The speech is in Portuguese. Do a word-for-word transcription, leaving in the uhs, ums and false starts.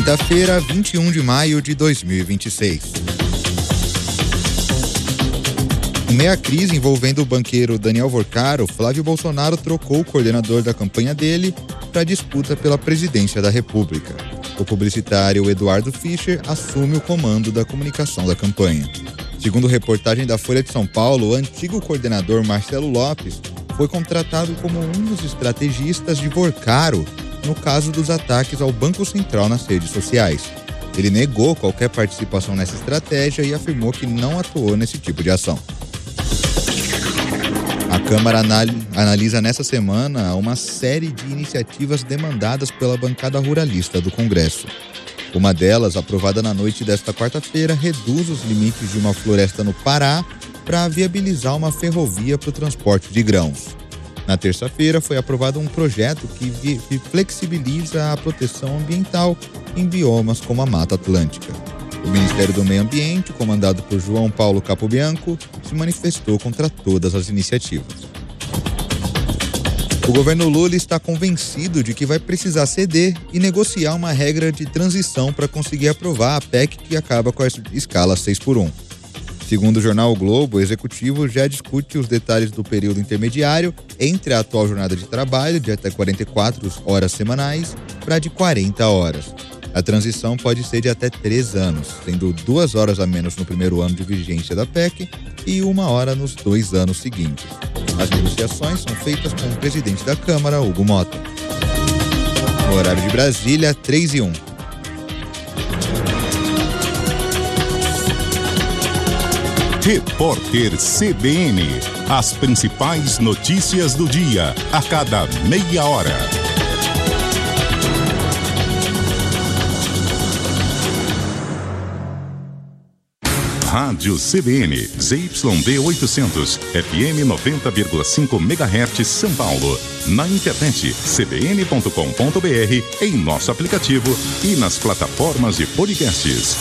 Quinta-feira, vinte e um de maio de dois mil e vinte e seis. Em meio à crise envolvendo o banqueiro Daniel Vorcaro, Flávio Bolsonaro trocou o coordenador da campanha dele para a disputa pela presidência da República. O publicitário Eduardo Fischer assume o comando da comunicação da campanha. Segundo reportagem da Folha de São Paulo, o antigo coordenador Marcelo Lopes foi contratado como um dos estrategistas de Vorcaro no caso dos ataques ao Banco Central nas redes sociais. Ele negou qualquer participação nessa estratégia e afirmou que não atuou nesse tipo de ação. A Câmara analisa nessa semana uma série de iniciativas demandadas pela bancada ruralista do Congresso. Uma delas, aprovada na noite desta quarta-feira, reduz os limites de uma floresta no Pará para viabilizar uma ferrovia para o transporte de grãos. Na terça-feira, foi aprovado um projeto que, vi- que flexibiliza a proteção ambiental em biomas como a Mata Atlântica. O Ministério do Meio Ambiente, comandado por João Paulo Capobianco, se manifestou contra todas as iniciativas. O governo Lula está convencido de que vai precisar ceder e negociar uma regra de transição para conseguir aprovar a P E C que acaba com a escala seis por um. Segundo o jornal O Globo, o executivo já discute os detalhes do período intermediário entre a atual jornada de trabalho, de até quarenta e quatro horas semanais, para de quarenta horas. A transição pode ser de até três anos, sendo duas horas a menos no primeiro ano de vigência da P E C e uma hora nos dois anos seguintes. As negociações são feitas com o presidente da Câmara, Hugo Mota. No horário de Brasília, três e um. Repórter C B N. As principais notícias do dia, a cada meia hora. Rádio C B N, Z Y D oitocentos, F M noventa vírgula cinco megahertz, São Paulo. Na internet, c b n ponto com ponto b r, em nosso aplicativo e nas plataformas de podcasts.